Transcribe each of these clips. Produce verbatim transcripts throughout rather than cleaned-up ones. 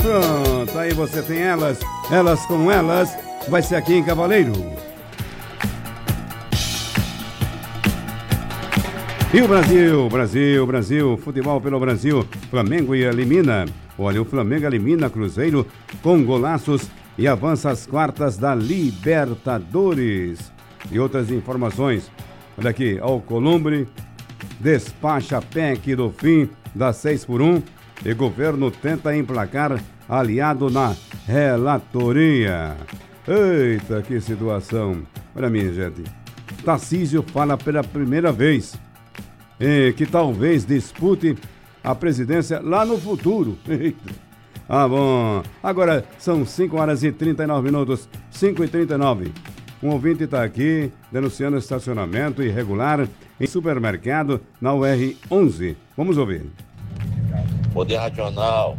Pronto, aí você tem elas, elas com elas, vai ser aqui em Cavaleiro. E o Brasil, Brasil, Brasil, futebol pelo Brasil, Flamengo elimina, olha, o Flamengo elimina Cruzeiro com golaços e avança às quartas da Libertadores. E outras informações, olha aqui, Alcolumbre despacha a P E C do fim das seis por um e governo tenta emplacar aliado na relatoria. Eita, que situação. Olha, minha gente, Tarcísio fala pela primeira vez eh, que talvez dispute a presidência lá no futuro. Eita. Ah, bom. Agora são cinco horas e trinta e nove minutos, cinco e trinta e nove. Um ouvinte está aqui denunciando estacionamento irregular em supermercado na U R onze. Vamos ouvir. Poder Regional.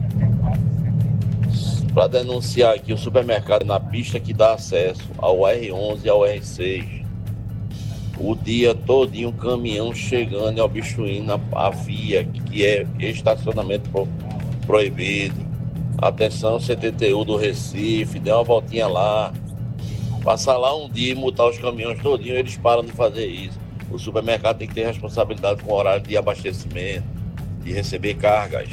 Para denunciar aqui o supermercado na pista que dá acesso ao R onze e ao R seis. O dia todinho um caminhão chegando e obstruindo a, a via, que é estacionamento pro, proibido. Atenção, C T T U do Recife, dê uma voltinha lá. Passar lá um dia e multar os caminhões todinho, eles param de fazer isso. O supermercado tem que ter responsabilidade com o horário de abastecimento, de receber cargas.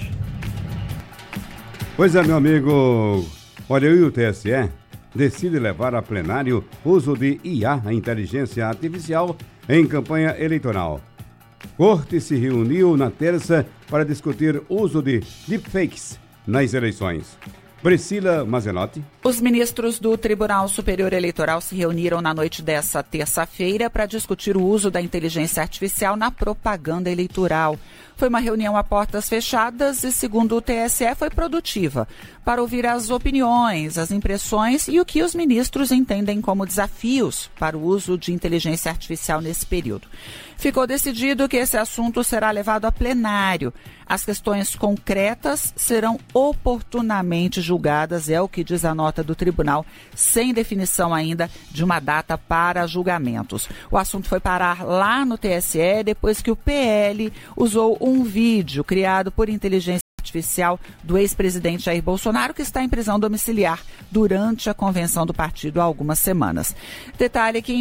Pois é, meu amigo. Olha, e o T S E decide levar a plenário uso de I A, a inteligência artificial, em campanha eleitoral. Corte se reuniu na terça para discutir uso de deepfakes nas eleições. Priscila Mazenotti. Os ministros do Tribunal Superior Eleitoral se reuniram na noite dessa terça-feira para discutir o uso da inteligência artificial na propaganda eleitoral. Foi uma reunião a portas fechadas e, segundo o T S E, foi produtiva para ouvir as opiniões, as impressões e o que os ministros entendem como desafios para o uso de inteligência artificial nesse período. Ficou decidido que esse assunto será levado a plenário. As questões concretas serão oportunamente julgadas, é o que diz a nota do tribunal, sem definição ainda de uma data para julgamentos. O assunto foi parar lá no T S E depois que o P L usou um vídeo criado por inteligência artificial do ex-presidente Jair Bolsonaro, que está em prisão domiciliar durante a convenção do partido há algumas semanas. Detalhe que em